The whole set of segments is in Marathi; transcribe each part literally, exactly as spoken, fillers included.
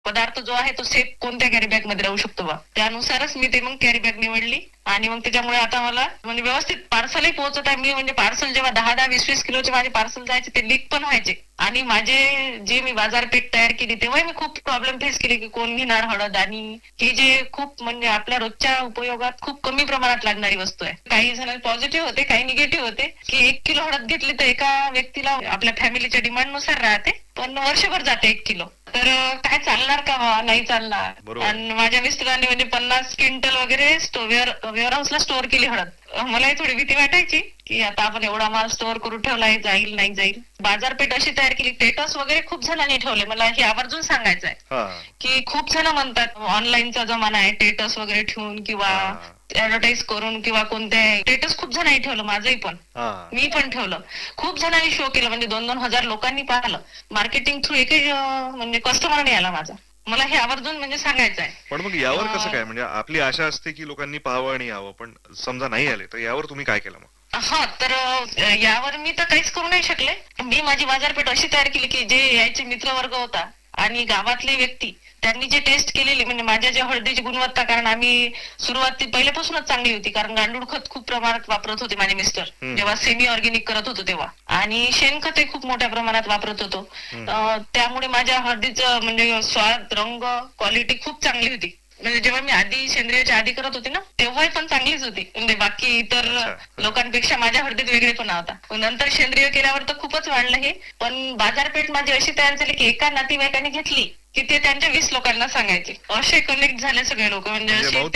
पदार्थ जो आहे तो सेफ कोणत्या कॅरी बॅग मध्ये राहू शकतो बा, त्यानुसारच मी ते मग कॅरी बॅग निवडली. आणि मग त्याच्यामुळे आता मला म्हणजे व्यवस्थित पार्सलही पोहोचत आहे. मी म्हणजे पार्सल जेव्हा दहा दहा वीस वीस किलोचे माझे पार्सल जायचे ते लीक पण व्हायचे. आणि माझे जे मी बाजारपेठ तयार केली तेव्हा मी खूप प्रॉब्लेम फेस केले की कोण घेणार हळद, आणि हे जे खूप म्हणजे आपल्या रोजच्या उपयोगात खूप कमी प्रमाणात लागणारी वस्तू आहे. काही जण पॉझिटिव्ह होते, काही निगेटिव्ह होते की एक किलो हळद घेतली तर एका व्यक्तीला आपल्या फॅमिलीच्या डिमांडनुसार राहते, पण वर्षभर जाते एक किलो. तर काय चालणार का, नाही चालणार. आणि माझ्या मिस्टरांनी म्हणजे पन्नास क्विंटल वगैरे वेअर हाऊसला स्टोअर केली हळद. मलाही थोडी भीती वाटायची की आता आपण एवढा माल स्टोअर करून ठेवलाय, जाईल नाही जाईल. बाजारपेठ अशी तयार केली, स्टेटस वगैरे खूप जणांनी ठेवले. मला हे आवर्जून सांगायचं आहे की खूप जण म्हणतात ऑनलाईनचा जमाना आहे, स्टेटस वगैरे ठेवून किंवा ऍडव्हर्टाईज करून किंवा कोणत्या, स्टेटस खूप जणांनी ठेवलं, माझंही पण, मी पण ठेवलं. खूप जणांनी शो केलं, म्हणजे दोन दोन हजार लोकांनी पाहिलं. मार्केटिंग थ्रू एकही म्हणजे कस्टमर नाही आला माझा. मला हे आवर्जून म्हणजे सांगायचं आहे. पण मग यावर कसं काय, म्हणजे आपली आशा असते की लोकांनी पाहावं आणि यावं, पण समजा नाही आले तर यावर तुम्ही काय केलं मग? हा, तर यावर मी तर काहीच करू नाही शकले. मी माझी बाजारपेठ अशी तयार केली की जे यायचे मित्र वर्ग होता आणि गावातले व्यक्ती, त्यांनी जे टेस्ट केलेली म्हणजे माझ्या ज्या हळदीची गुणवत्ता, कारण आम्ही सुरुवाती पहिल्यापासूनच चांगली होती, कारण गांडूळ खत खूप प्रमाणात वापरत होते माझे मिस्टर जेव्हा सेमी ऑर्गॅनिक करत होतो तेव्हा, आणि शेणखतही खूप मोठ्या प्रमाणात वापरत होतो. त्यामुळे माझ्या हळदीचं म्हणजे स्वाद, रंग, क्वालिटी खूप चांगली होती. म्हणजे जेव्हा मी आधी सेंद्रियाच्या आधी करत होते ना तेव्हाही पण चांगलीच होती, म्हणजे बाकी इतर लोकांपेक्षा माझ्या हळदीत वेगळेपणा होता. नंतर सेंद्रिय केल्यावर तर खूपच वाढलं हे. पण बाजारपेठ माझी अशी तयार झाली की एका नातेवाईकाने घेतली की ते त्यांच्या वीस लोकांना सांगायचे, असे कनेक्ट झाले सगळे लोक. म्हणजे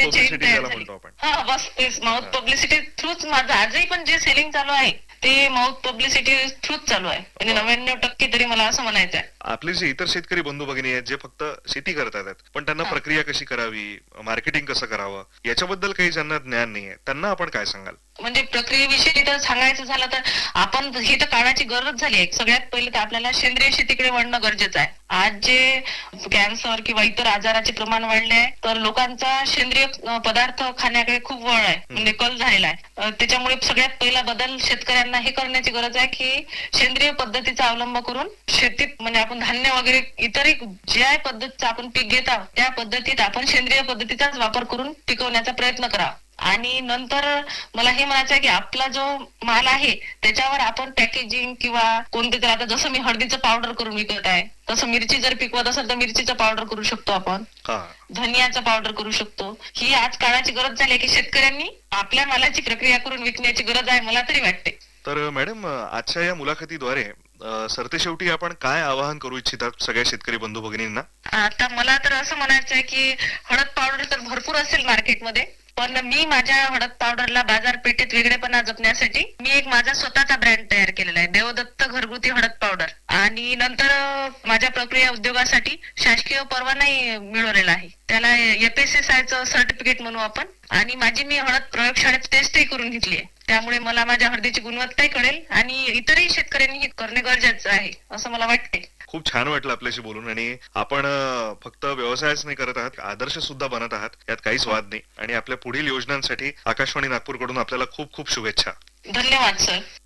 हा, बस तेच माउथ पब्लिसिटी थ्रूच माझं आजही पण जे सेलिंग चालू आहे ते माउथ पब्लिसिटी थ्रूच चालू आहे, म्हणजे नव्याण्णव टक्के तरी मला असं म्हणायचं आहे. आपले जे इतर शेतकरी बंधू भगिनी आहेत जे फक्त शेती करतात पण त्यांना प्रक्रिया कशी करावी, मार्केटिंग कसं करावं, याच्याबद्दल काही ज्यांना ज्ञान नाहीये त्यांना आपण काय सांगाल? म्हणजे प्रक्रियेविषयी तर सांगायचं झालं तर आपण ही तर काळाची गरज झाली आहे. सगळ्यात पहिले तर आपल्याला सेंद्रिय शेतीकडे वळणं गरजेचं आहे. आज जे कॅन्सर किंवा इतर आजाराचे प्रमाण वाढले आहे तर लोकांचा सेंद्रिय पदार्थ खाण्याकडे खूप वळ आहे, म्हणजे कल झालेला आहे. त्याच्यामुळे सगळ्यात पहिला बदल शेतकऱ्यांना हे करण्याची गरज आहे की सेंद्रिय पद्धतीचा अवलंब करून शेतीत म्हणजे आपण धान्य वगैरे इतरही ज्या पद्धतीचं आपण पीक घेत आहोत त्या पद्धतीत आपण सेंद्रिय पद्धतीचाच वापर करून पिकवण्याचा प्रयत्न करा. आणि नंतर मला हे म्हणायचं आहे की आपला जो माल आहे त्याच्यावर आपण पॅकेजिंग किंवा कोणते तर, आता जसं मी हळदीचं पावडर करून विकत आहे तसं मिरची जर पिकवत असेल तर मिरचीचं पावडर करू शकतो आपण, धनियाचं पावडर करू शकतो. ही आज काळाची गरज झाली की शेतकऱ्यांनी आपल्या मालाची प्रक्रिया करून विकण्याची गरज आहे, मला तरी वाटते. तर मॅडम, आजच्या या मुलाखतीद्वारे सरतेशेवटी आपण काय आवाहन करू इच्छितात सगळ्या शेतकरी बंधू भगिनींना? आता मला तर असं म्हणायचं आहे की हळद पावडर तर भरपूर असेल मार्केटमध्ये, पण मी माझ्या हळद पावडरला बाजारपेठेत वेगळेपणा जपण्यासाठी मी एक माझा स्वतःचा ब्रँड तयार केलेला आहे, देवदत्त घरगुती हळद पावडर. आणि नंतर माझ्या प्रक्रिया उद्योगासाठी शासकीय परवानाही मिळवलेला आहे, त्याला एफएसएसआयचं सर्टिफिकेट म्हणू आपण. आणि माझी मी हळद प्रयोगशाळेत टेस्टही करून घेतली आहे, त्यामुळे मला माझ्या हळदीची गुणवत्ताही कळेल आणि इतरही शेतकऱ्यांनी हे करणे गरजेचं आहे असं मला वाटते. खूप छान वाटलं आपल्याशी बोलून, आणि आपण फक्त व्यवसायच नाही करत आहात, आदर्श सुद्धा बनत आहात, यात काहीच वाद नाही. आणि आपल्या पुढील योजनांसाठी आकाशवाणी नागपूर कडून आपल्याला खूप खूप शुभेच्छा. धन्यवाद सर.